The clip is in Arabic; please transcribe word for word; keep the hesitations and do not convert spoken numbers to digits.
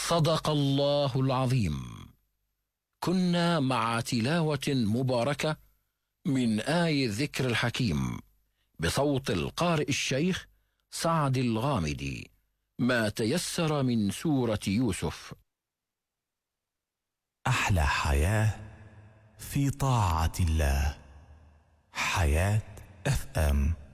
صدق الله العظيم. كنا مع تلاوة مباركة من آي الذكر الحكيم بصوت القارئ الشيخ سعد الغامدي، ما تيسر من سورة يوسف. أحلى حياة في طاعة الله. حياة اف ام.